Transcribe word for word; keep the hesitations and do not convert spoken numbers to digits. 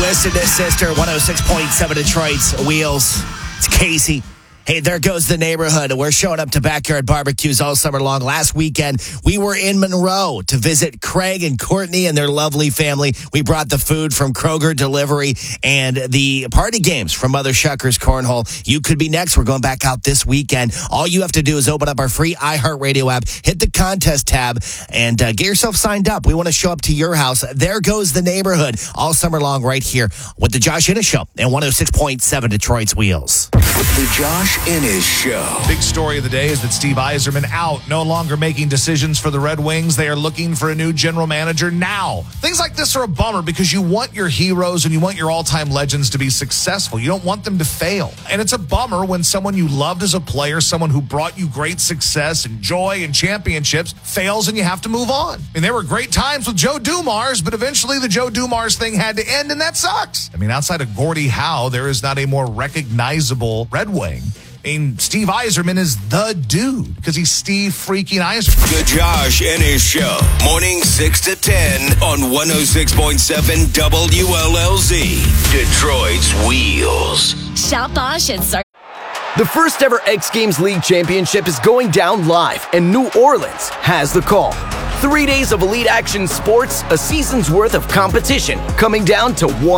Listen to Sister, one oh six point seven Detroit's Wheels. It's Casey. Hey, there goes the neighborhood. We're showing up to backyard barbecues all summer long. Last weekend, we were in Monroe to visit Craig and Courtney and their lovely family. We brought the food from Kroger Delivery and the party games from Mother Shucker's Cornhole. You could be next. We're going back out this weekend. All you have to do is open up our free iHeartRadio app, hit the contest tab, and uh, get yourself signed up. We want to show up to your house. There goes the neighborhood all summer long right here with the Josh Innes Show and one oh six point seven Detroit's Wheels. The Josh Innes Show. Big story of the day is that Steve Yzerman out, no longer making decisions for the Red Wings. They are looking for a new general manager now. Things like this are a bummer because you want your heroes and you want your all-time legends to be successful. You don't want them to fail. And it's a bummer when someone you loved as a player, someone who brought you great success and joy and championships, fails and you have to move on. I mean, there were great times with Joe Dumars, but eventually the Joe Dumars thing had to end, and that sucks. I mean, outside of Gordie Howe, there is not a more recognizable Red Wing. I mean, Steve Yzerman is the dude because he's Steve freaking Yzerman. The Josh Innes Show. Morning six to ten on one oh six point seven W L L Z. Detroit's Wheels. Shop Bosch and start. The first ever X Games League Championship is going down live, and New Orleans has the call. Three days of elite action sports, a season's worth of competition, coming down to one.